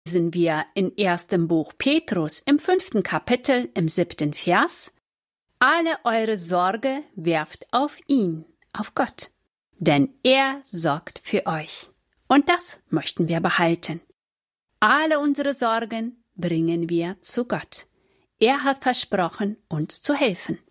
lesen wir in 1. Buch Petrus im 5. Kapitel im 7. Vers: Alle eure Sorge werft auf ihn, auf Gott, denn er sorgt für euch. Und das möchten wir behalten. Alle unsere Sorgen bringen wir zu Gott. Er hat versprochen, uns zu helfen.